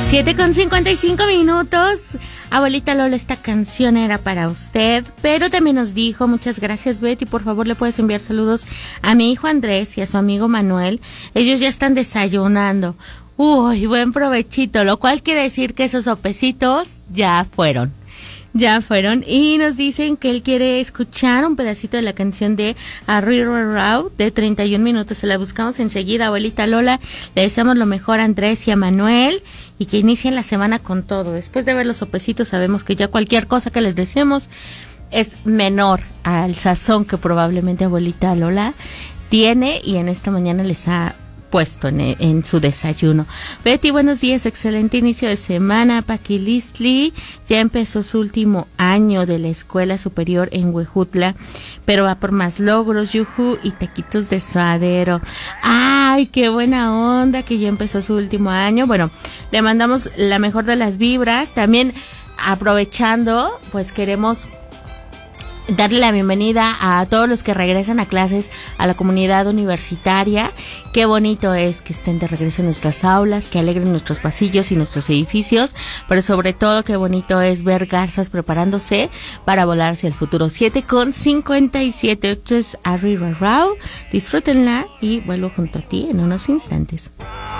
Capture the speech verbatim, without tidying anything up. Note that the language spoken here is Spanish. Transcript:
siete con cincuenta y cinco minutos. Abuelita Lola, esta canción era para usted, pero también nos dijo, muchas gracias Betty, por favor le puedes enviar saludos a mi hijo Andrés y a su amigo Manuel. Ellos ya están desayunando. Uy, buen provechito, lo cual quiere decir que esos sopecitos ya fueron. Ya fueron, y nos dicen que él quiere escuchar un pedacito de la canción de A River Road de treinta y un minutos. Se la buscamos enseguida, abuelita Lola. Le deseamos lo mejor a Andrés y a Manuel y que inicien la semana con todo. Después de ver los sopecitos sabemos que ya cualquier cosa que les deseemos es menor al sazón que probablemente abuelita Lola tiene y en esta mañana les ha puesto en, en su desayuno. Betty, buenos días, excelente inicio de semana. Paqui Lisli ya empezó su último año de la escuela superior en Huejutla, pero va por más logros, yujú, y taquitos de suadero. Ay, qué buena onda que ya empezó su último año. Bueno, le mandamos la mejor de las vibras. También aprovechando, pues queremos darle la bienvenida a todos los que regresan a clases, a la comunidad universitaria. Qué bonito es que estén de regreso en nuestras aulas, que alegren nuestros pasillos y nuestros edificios, pero sobre todo qué bonito es ver garzas preparándose para volar hacia el futuro. siete con cincuenta y siete, esto es A River Road. Disfrútenla y vuelvo junto a ti en unos instantes.